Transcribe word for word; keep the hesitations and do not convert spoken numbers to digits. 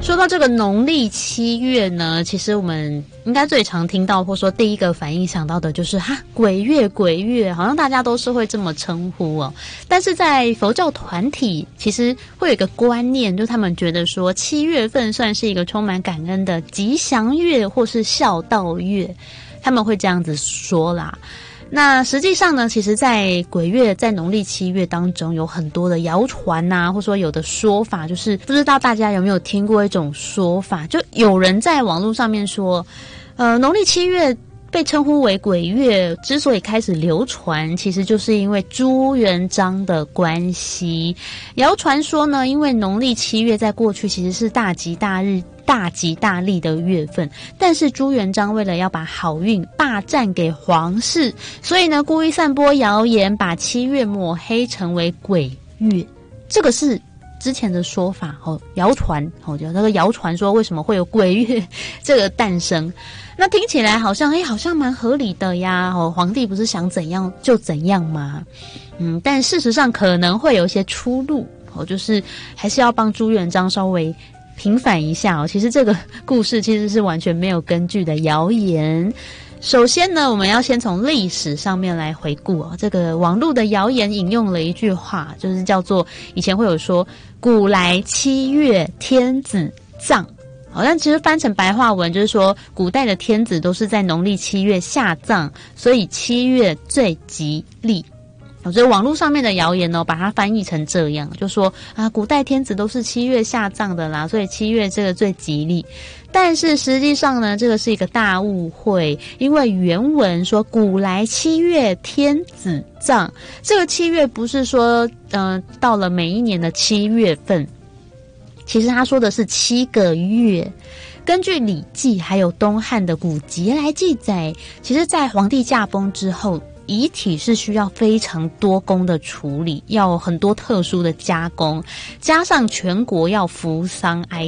说到这个农历七月呢，其实我们应该最常听到或说第一个反应想到的就是哈鬼月鬼月，好像大家都是会这么称呼哦。但是在佛教团体其实会有一个观念，就他们觉得说七月份算是一个充满感恩的吉祥月或是孝道月，他们会这样子说啦。那实际上呢，其实在鬼月在农历七月当中有很多的谣传啊，或者说有的说法，就是不知道大家有没有听过一种说法，就有人在网络上面说呃，农历七月被称呼为鬼月之所以开始流传，其实就是因为朱元璋的关系。谣传说呢，因为农历七月在过去其实是大吉大日大吉大利的月份，但是朱元璋为了要把好运霸占给皇室，所以呢故意散播谣言，把七月抹黑成为鬼月。这个是之前的说法哦，谣传哦，就那个谣传说为什么会有鬼月这个诞生。那听起来好像哎，好像蛮合理的呀。哦，皇帝不是想怎样就怎样吗？嗯，但事实上可能会有一些出入哦，就是还是要帮朱元璋稍微平反一下哦。其实这个故事其实是完全没有根据的谣言。首先呢，我们要先从历史上面来回顾哦。这个网络的谣言引用了一句话，就是叫做以前会有说古来七月天子葬。好像其实翻成白话文就是说，古代的天子都是在农历七月下葬，所以七月最吉利。我觉得网络上面的谣言呢，把它翻译成这样，就说啊，古代天子都是七月下葬的啦，所以七月这个最吉利。但是实际上呢，这个是一个大误会，因为原文说古来七月天子葬，这个七月不是说呃到了每一年的七月份，其实他说的是七个月。根据《礼记》还有东汉的古籍来记载，其实在皇帝驾崩之后，遗体是需要非常多工的处理，要很多特殊的加工，加上全国要服丧哀